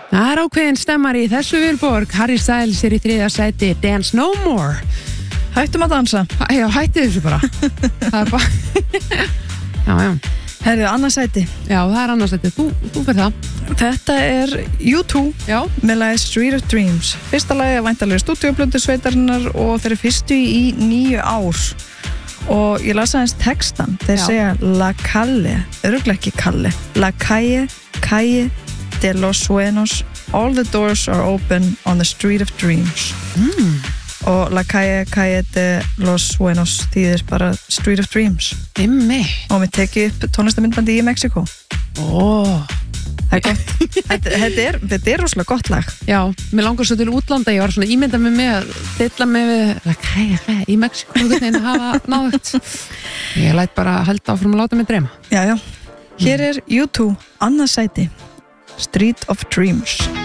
Það ákveðin stemmar í þessu Vilborg. Harry Styles í 3. sæti, Dance No More. Hættum að dansa. Já, hætti þessu bara. Það bara... já. Herðu, annað sæti. Já, það annað sæti. Þú fyrir það. Þetta U2 með lagið Street of Dreams. Fyrsta lagið væntanlega stúdíóplötu sveitarinnar og þeir eru fyrstu í 9 ár. Og ég las aðeins textan. Þeir segja La Calle, örugglega ekki Calle. La Calle de los Sueños. All the doors are open on the Street of Dreams. Og La Calle de los Sueños þýðir bara Street of Dreams. Og við tekið upp tónlistamindbandi í Mexiko. Það gott. Þetta rosalega gott lag. Já, mér langar svo til útlanda. Ég var svona ímyndað mig með að dilla mig við La Calle í Mexiko að hafa náðugt. Ég læt bara halda áfram að láta mig dreyma. Já. Hér U2, annað sæti, Street of Dreams.